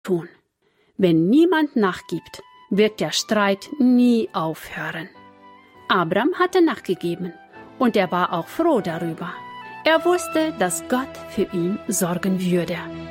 tun. Wenn niemand nachgibt, wird der Streit nie aufhören. Abram hatte nachgegeben und er war auch froh darüber. Er wusste, dass Gott für ihn sorgen würde.